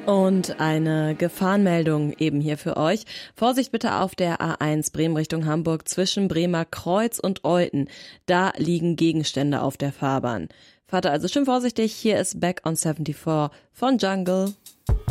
Und eine Gefahrenmeldung eben hier für euch. Vorsicht bitte auf der A1 Bremen Richtung Hamburg zwischen Bremer Kreuz und Olten. Da liegen Gegenstände auf der Fahrbahn. Fahrt also schön vorsichtig. Hier ist Back on 74 von Jungle.